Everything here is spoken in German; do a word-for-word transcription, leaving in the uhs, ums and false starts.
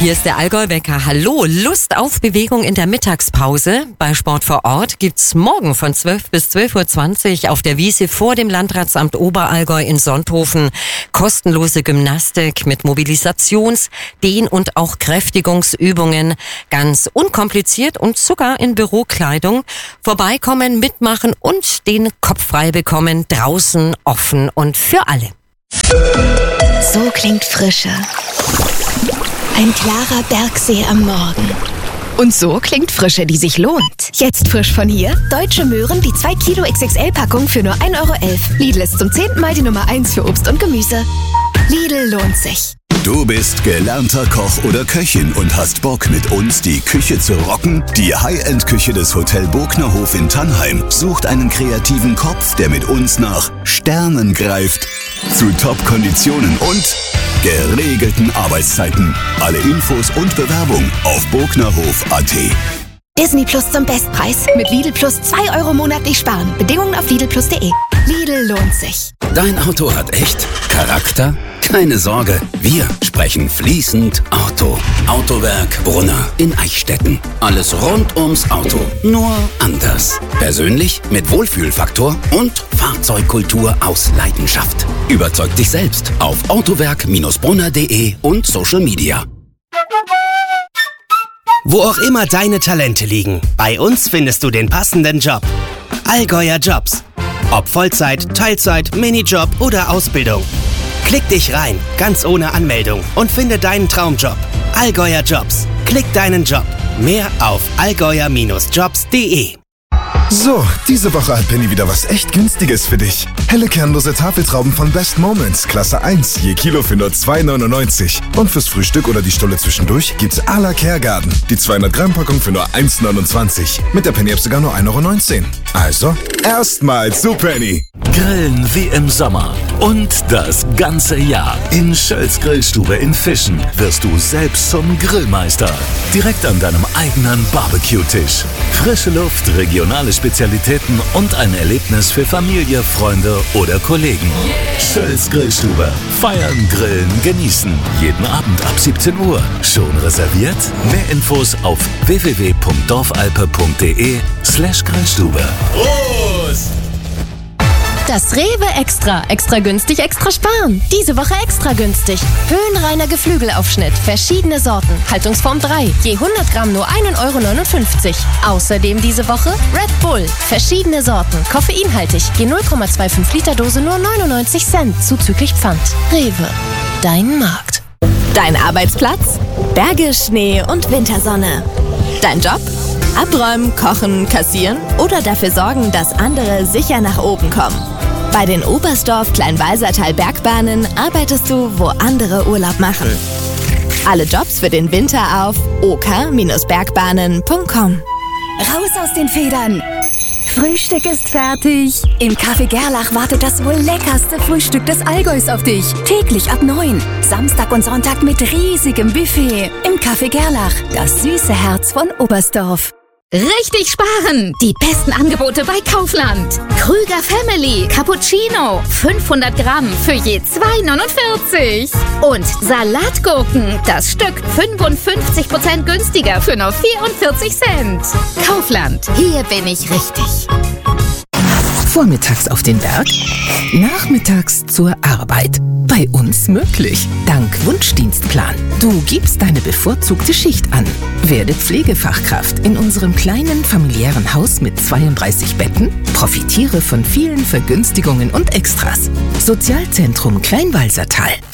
Hier ist der Allgäu-Wecker. Hallo, Lust auf Bewegung in der Mittagspause? Bei Sport vor Ort gibt's morgen von zwölf bis zwölf Uhr zwanzig auf der Wiese vor dem Landratsamt Oberallgäu in Sonthofen kostenlose Gymnastik mit Mobilisations-, Dehn- und auch Kräftigungsübungen. Ganz unkompliziert und sogar in Bürokleidung. Vorbeikommen, mitmachen und den Kopf frei bekommen. Draußen, offen und für alle. So klingt Frische. Ein klarer Bergsee am Morgen. Und so klingt Frische, die sich lohnt. Jetzt frisch von hier: Deutsche Möhren, die zwei Kilo X X L-Packung für nur ein Euro elf. Lidl ist zum zehnten Mal die Nummer eins für Obst und Gemüse. Lidl lohnt sich. Du bist gelernter Koch oder Köchin und hast Bock, mit uns die Küche zu rocken? Die High-End-Küche des Hotel Bognerhof in Tannheim sucht einen kreativen Kopf, der mit uns nach Sternen greift. Zu Top-Konditionen und geregelten Arbeitszeiten. Alle Infos und Bewerbung auf bognerhof punkt a t. Disney Plus zum Bestpreis. Mit Lidl Plus zwei Euro monatlich sparen. Bedingungen auf lidl plus punkt de. Lidl lohnt sich. Dein Auto hat echt Charakter? Keine Sorge, wir sprechen fließend Auto. Autowerk Brunner in Eichstätten. Alles rund ums Auto, nur anders. Persönlich mit Wohlfühlfaktor und Fahrzeugkultur aus Leidenschaft. Überzeug dich selbst auf autowerk Bindestrich brunner punkt de und Social Media. Wo auch immer deine Talente liegen, bei uns findest du den passenden Job. Allgäuer Jobs. Ob Vollzeit, Teilzeit, Minijob oder Ausbildung. Klick dich rein, ganz ohne Anmeldung, und finde deinen Traumjob. Allgäuer Jobs. Klick deinen Job. Mehr auf allgäuer Bindestrich jobs punkt de. So, diese Woche hat Penny wieder was echt Günstiges für dich. Helle kernlose Tafeltrauben von Best Moments, Klasse eins, je Kilo für nur zwei neunundneunzig. Und fürs Frühstück oder die Stulle zwischendurch gibt's à la Kergarten. Die zweihundert Gramm Packung für nur eins neunundzwanzig. Mit der Penny-App sogar nur ein Euro neunzehn. Also, erstmal zu Penny. Grillen wie im Sommer und das ganze Jahr. In Schölz Grillstube in Fischen wirst du selbst zum Grillmeister. Direkt an deinem eigenen Barbecue-Tisch. Frische Luft, regionale Spezialitäten und ein Erlebnis für Familie, Freunde oder Kollegen. Schölz Grillstube. Feiern, grillen, genießen. Jeden Abend ab siebzehn Uhr. Schon reserviert? Mehr Infos auf w w w punkt dorfalpe punkt de slash Grillstube. Prost! Das Rewe Extra. Extra günstig, extra sparen. Diese Woche extra günstig. Höhenreiner Geflügelaufschnitt. Verschiedene Sorten. Haltungsform drei. Je hundert Gramm nur ein Euro neunundfünfzig. Außerdem diese Woche Red Bull. Verschiedene Sorten. Koffeinhaltig. Je null Komma fünfundzwanzig Liter Dose nur neunundneunzig Cent. Zuzüglich Pfand. Rewe. Dein Markt. Dein Arbeitsplatz? Berge, Schnee und Wintersonne. Dein Job? Abräumen, kochen, kassieren oder dafür sorgen, dass andere sicher nach oben kommen. Bei den Oberstdorf Kleinwalsertal Bergbahnen arbeitest du, wo andere Urlaub machen. Alle Jobs für den Winter auf ok Bindestrich bergbahnen punkt com. Raus aus den Federn! Frühstück ist fertig. Im Café Gerlach wartet das wohl leckerste Frühstück des Allgäus auf dich. Täglich ab neun. Samstag und Sonntag mit riesigem Buffet. Im Café Gerlach, das süße Herz von Oberstdorf. Richtig sparen! Die besten Angebote bei Kaufland. Krüger Family Cappuccino. fünfhundert Gramm für je zwei neunundvierzig. Und Salatgurken. Das Stück fünfundfünfzig Prozent günstiger für nur vierundvierzig Cent. Kaufland. Hier bin ich richtig. Vormittags auf den Berg, nachmittags zur Arbeit. Bei uns möglich. Dank Wunschdienstplan. Du gibst deine bevorzugte Schicht an. Werde Pflegefachkraft in unserem kleinen familiären Haus mit zweiunddreißig Betten. Profitiere von vielen Vergünstigungen und Extras. Sozialzentrum Kleinwalsertal.